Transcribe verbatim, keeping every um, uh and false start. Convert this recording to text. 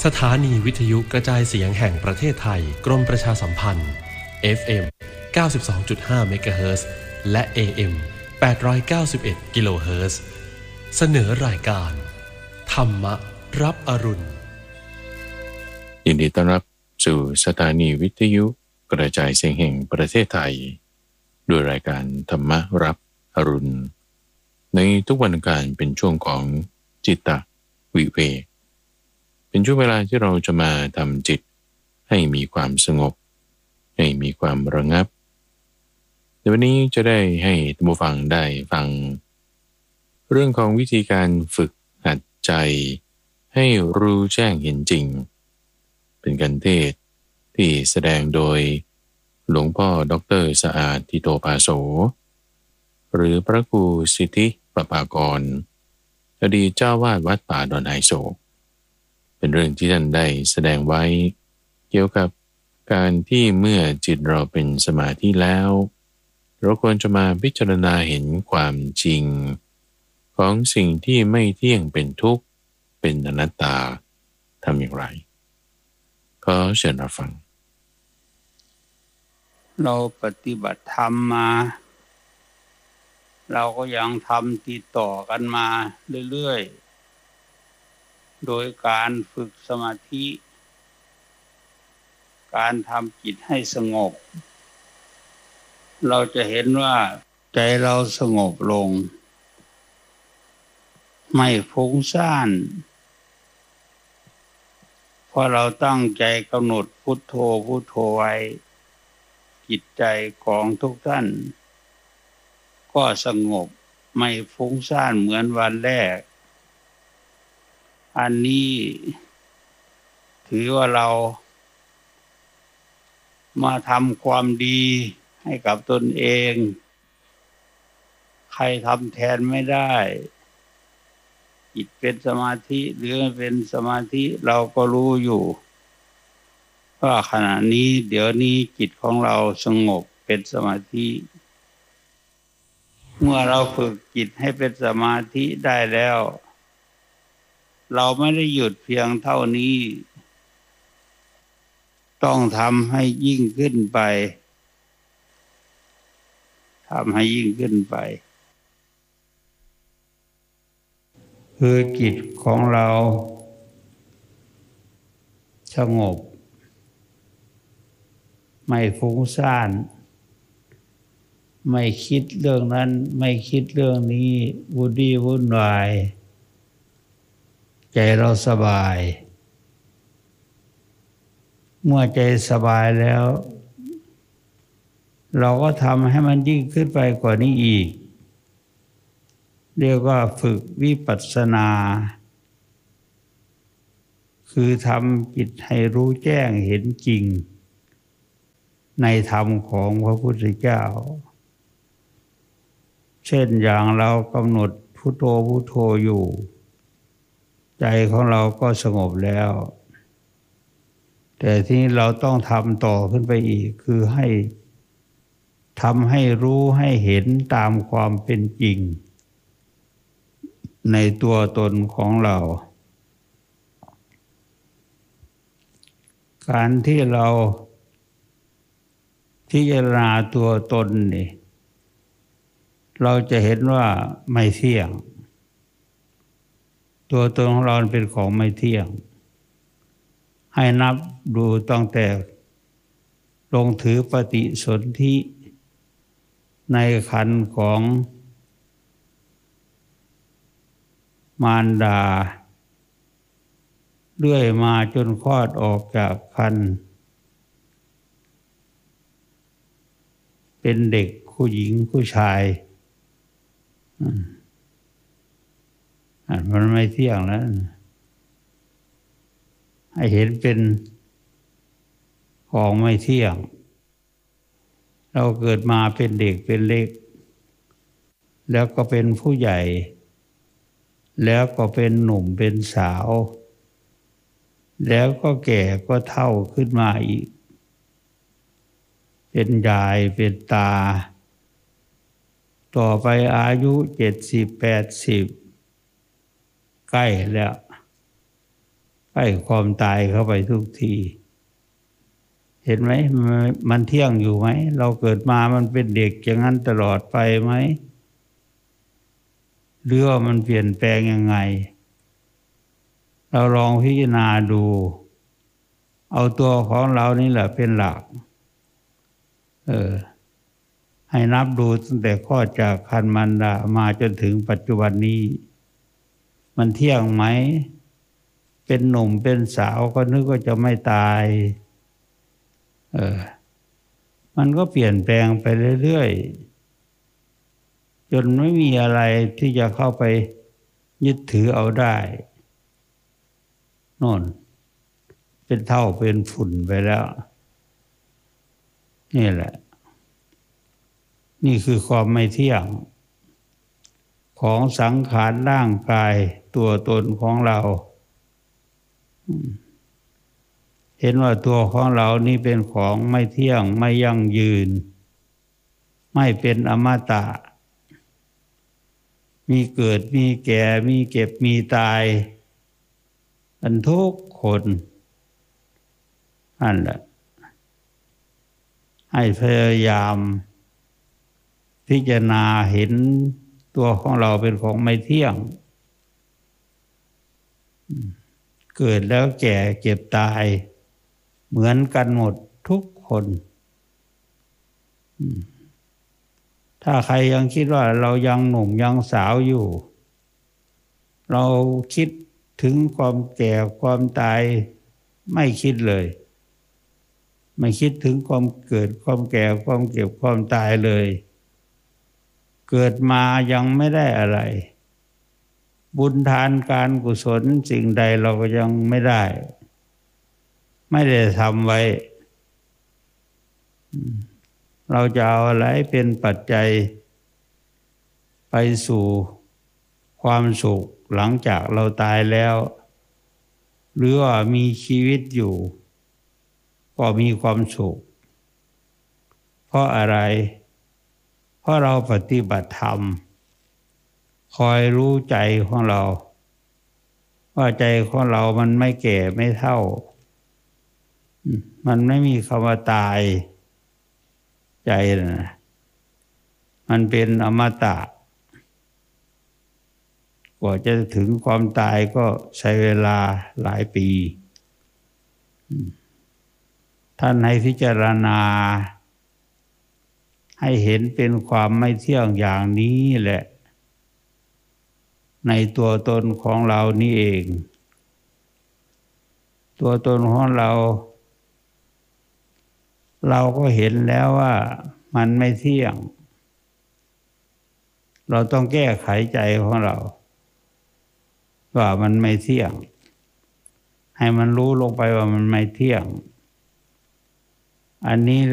สถานีวิทยุกระจายเสียงแห่งประเทศไทยกรมประชาสัมพันธ์ เอฟ เอ็ม เก้าสิบสองจุดห้า เมกะเฮิรตซ์ และ เอ เอ็ม แปดร้อยเก้าสิบเอ็ด กิโลเฮิรตซ์ เสนอรายการธรรมรับอรุณยินดีต้อนรับสู่สถานีวิทยุกระจายเสียงแห่งประเทศไทยด้วยรายการธรรมรับอรุณในทุกวันอังคารเป็นช่วงของจิตตวิเวกเป็นช่วงเวลาที่เราจะมาทำจิตให้มีความสงบให้มีความระงับในวันนี้จะได้ให้ท่านผู้ฟังได้ฟังเรื่องของวิธีการฝึกหัดใจให้รู้แจ้งเห็นจริงเป็นการเทศน์ที่แสดงโดยหลวงพ่อดร.สะอาดทิโตภาโสหรือพระครูสิทธิปภากรอดีตเจ้าวาดวัดป่าดอนไฮโศกเป็นเรื่องที่ท่านได้แสดงไว้เกี่ยวกับการที่เมื่อจิตเราเป็นสมาธิแล้วเราควรจะมาพิจารณาเห็นความจริงของสิ่งที่ไม่เที่ยงเป็นทุกข์เป็นอนัตตาทำอย่างไรขอเชิญรับฟังเราปฏิบัติธรรมมาเราก็ยังทำติดต่อกันมาเรื่อยๆโดยการฝึกสมาธิการทำจิตให้สงบเราจะเห็นว่าใจเราสงบลงไม่ฟุ้งซ่านเพราะเราตั้งใจกำหนดพุทโธพุทโธไว้จิตใจของทุกท่านก็สงบไม่ฟุ้งซ่านเหมือนวันแรกอันนี้ถือว่าเรามาทำความดีให้กับตนเองใครทำแทนไม่ได้จิตเป็นสมาธิหรือไม่เป็นสมาธิเราก็รู้อยู่ว่าขณะนี้เดี๋ยวนี้จิตของเราสงบเป็นสมาธิเมื่อเราฝึกจิตให้เป็นสมาธิได้แล้วเราไม่ได้หยุดเพียงเท่านี้ต้องทำให้ยิ่งขึ้นไปทำให้ยิ่งขึ้นไปคือจิตของเราสงบไม่ฟุ้งซ่านไม่คิดเรื่องนั้นไม่คิดเรื่องนี้วุ่นวี่วุ่นวายใจเราสบายเมื่อใจสบายแล้วเราก็ทำให้มันยิ่งขึ้นไปกว่านี้อีกเรียกว่าฝึกวิปัสสนาคือทำจิตให้รู้แจ้งเห็นจริงในธรรมของพระพุทธเจ้าเช่นอย่างเรากำหนดพุทโธพุทโธอยู่ใจของเราก็สงบแล้วแต่ที่เราต้องทำต่อขึ้นไปอีกคือให้ทำให้รู้ให้เห็นตามความเป็นจริงในตัวตนของเราการที่เราพิจารณาตัวตนนี่เราจะเห็นว่าไม่เที่ยงตัวตนของเราเป็นของไม่เที่ยงให้นับดูตั้งแต่ลงถือปฏิสนธิในขันธ์ของมารดาเรื่อยมาจนคลอดออกจากครรภ์เป็นเด็กผู้หญิงผู้ชายมันไม่เที่ยงแล้วให้เห็นเป็นของไม่เที่ยงเราเกิดมาเป็นเด็กเป็นเล็กแล้วก็เป็นผู้ใหญ่แล้วก็เป็นหนุ่มเป็นสาวแล้วก็แก่ก็เฒ่าขึ้นมาอีกเป็นยายเป็นตาต่อไปอายุเจ็ดสิบแปดสิบใกล้แล้วใกล้ความตายเข้าไปทุกทีเห็นไหมมันเที่ยงอยู่ไหมเราเกิดมามันเป็นเด็กอย่างนั้นตลอดไปไหมหรือว่ามันเปลี่ยนแปลงยังไงเราลองพิจารณาดูเอาตัวของเรานี่แหละเป็นหลักเออให้นับดูตั้งแต่คลอดจากครรภ์มารดามาจนถึงปัจจุบันนี้มันเที่ยงไหมเป็นหนุ่มเป็นสาวก็นึกว่าจะไม่ตายเออมันก็เปลี่ยนแปลงไปเรื่อยๆจนไม่มีอะไรที่จะเข้าไปยึดถือเอาได้โน่นเป็นเท่าเป็นฝุ่นไปแล้วนี่แหละนี่คือความไม่เที่ยงของสังขารร่างกายตัวตนของเราเห็นว่าตัวของเรานี่เป็นของไม่เที่ยงไม่ยั่งยืนไม่เป็นอมตะมีเกิดมีแก่มีเก็บมีตายกันทุกคนนั่นแหละให้พยายามพิจารณาเห็นตัวของเราเป็นของไม่เที่ยงเกิดแล้วแก่เจ็บตายเหมือนกันหมดทุกคนถ้าใครยังคิดว่าเรายังหนุ่มยังสาวอยู่เราคิดถึงความแก่ความตายไม่คิดเลยไม่คิดถึงความเกิดความแก่ความเก็บความตายเลยเกิดมายังไม่ได้อะไรบุญทานการกุศลสิ่งใดเราก็ยังไม่ได้ไม่ได้ทำไว้เราจะเอาอะไรเป็นปัจจัยไปสู่ความสุขหลังจากเราตายแล้วหรือว่ามีชีวิตอยู่ก็มีความสุขเพราะอะไรเพราะเราปฏิบัติธรรมคอยรู้ใจของเราว่าใจของเรามันไม่แก่ไม่เฒ่ามันไม่มีคำว่าตายใจนะมันเป็นอมตะกว่าจะถึงความตายก็ใช้เวลาหลายปีท่านให้พิจารณาให้เห็นเป็นความไม่เที่ยงอย่างนี้แหละในตัวตนของเรานี่เองตัวตนของเราเราก็เห็นแล้วว่ามันไม่เที่ยงเราต้องแก้ไขใจของเราว่ามันไม่เที่ยงให้มันรู้ลงไปว่ามันไม่เที่ยงอันนี้